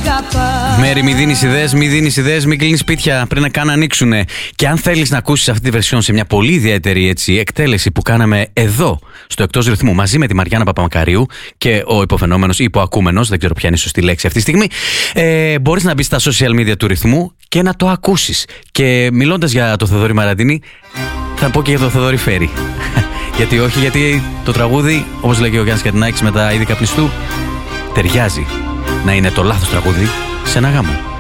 Μέρη, μη δίνεις ιδέες, μην κλείνεις σπίτια πριν να καν ανοίξουνε. Και αν θέλεις να ακούσεις αυτή τη βερσιόν σε μια πολύ ιδιαίτερη εκτέλεση που κάναμε εδώ, στο Εκτός Ρυθμού, μαζί με τη Μαριάννα Παπαμακαρίου και ο υποφαινόμενος ή υποακούμενος, δεν ξέρω ποια είναι η σωστή λέξη αυτή τη στιγμή, μπορείς να μπεις στα social media του Ρυθμού και να το ακούσεις. Και μιλώντας για το Θοδωρή Μαραντίνη, θα πω και για το Θοδωρή Φέρη. Γιατί όχι, γιατί το τραγούδι, όπως λέγει ο Γιάννης Κατινάκης με τα είδη καπνιστού, ταιριάζει να είναι το λάθος τραγούδι σε ένα γάμο.